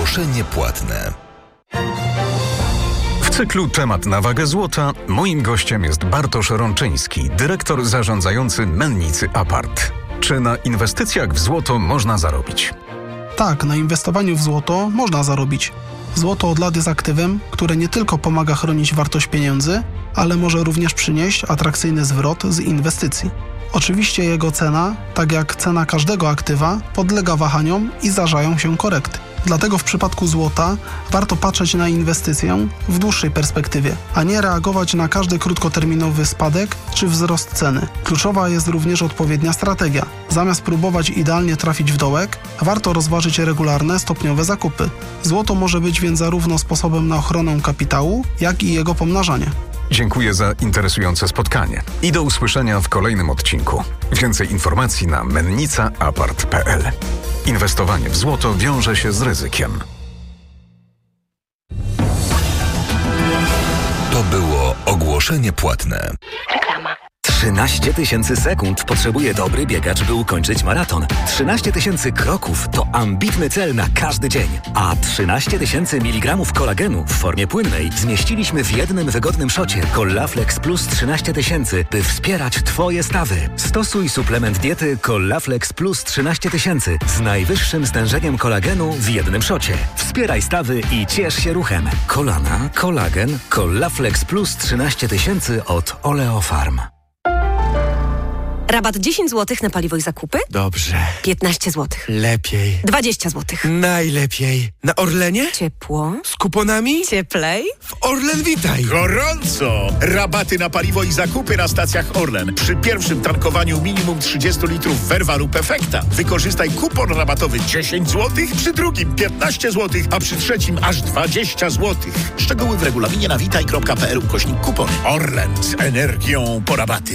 Ogłoszenie płatne. W cyklu Temat na wagę złota moim gościem jest Bartosz Rączyński, dyrektor zarządzający Mennicy Apart. Czy na inwestycjach w złoto można zarobić? Tak, na inwestowaniu w złoto można zarobić. Złoto od lat jest aktywem, które nie tylko pomaga chronić wartość pieniędzy, ale może również przynieść atrakcyjny zwrot z inwestycji. Oczywiście jego cena, tak jak cena każdego aktywa, podlega wahaniom i zdarzają się korekty. Dlatego w przypadku złota warto patrzeć na inwestycję w dłuższej perspektywie, a nie reagować na każdy krótkoterminowy spadek czy wzrost ceny. Kluczowa jest również odpowiednia strategia. Zamiast próbować idealnie trafić w dołek, warto rozważyć regularne, stopniowe zakupy. Złoto może być więc zarówno sposobem na ochronę kapitału, jak i jego pomnażanie. Dziękuję za interesujące spotkanie i do usłyszenia w kolejnym odcinku. Więcej informacji na mennicaapart.pl. Inwestowanie w złoto wiąże się z ryzykiem. To było ogłoszenie płatne. Reklama. 13 000 sekund potrzebuje dobry biegacz, by ukończyć maraton. 13 000 kroków to ambitny cel na każdy dzień. A 13 000 mg kolagenu w formie płynnej zmieściliśmy w jednym wygodnym szocie Collaflex Plus 13 000, by wspierać Twoje stawy. Stosuj suplement diety Collaflex Plus 13 000 z najwyższym stężeniem kolagenu w jednym szocie. Wspieraj stawy i ciesz się ruchem. Kolana, kolagen, Collaflex Plus 13 000 od Oleofarm. Rabat 10 zł na paliwo i zakupy? Dobrze. 15 zł. Lepiej. 20 zł. Najlepiej. Na Orlenie? Ciepło. Z kuponami? Cieplej. W Orlen Witaj. Gorąco! Rabaty na paliwo i zakupy na stacjach Orlen. Przy pierwszym tankowaniu minimum 30 litrów Verva lub Efekta. Wykorzystaj kupon rabatowy 10 zł, przy drugim 15 zł, a przy trzecim aż 20 zł. Szczegóły w regulaminie na witaj.pl/kupony. Orlen z energią po rabaty.